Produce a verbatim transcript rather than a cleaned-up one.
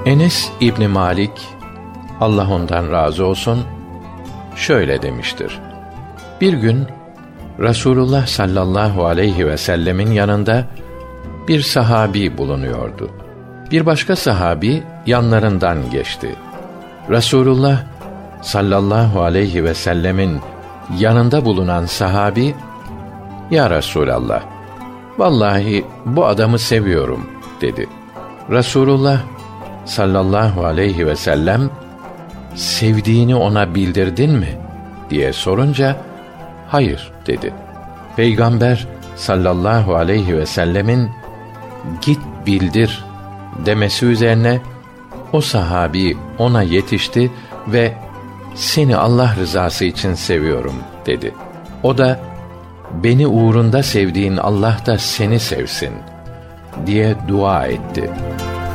Enes İbni Malik, Allah ondan razı olsun, şöyle demiştir: Bir gün Resulullah sallallahu aleyhi ve sellemin yanında bir sahabi bulunuyordu. Bir başka sahabi yanlarından geçti. Resulullah sallallahu aleyhi ve sellemin yanında bulunan sahabi, "Ya Resulallah, vallahi bu adamı seviyorum," dedi. Resulullah sallallahu aleyhi ve sellem, "Sevdiğini ona bildirdin mi?" diye sorunca, "Hayır," dedi. Peygamber sallallahu aleyhi ve sellemin "Git bildir" demesi üzerine o sahabi ona yetişti ve "Seni Allah rızası için seviyorum," dedi. O da "Beni uğrunda sevdiğin Allah da seni sevsin," diye dua etti.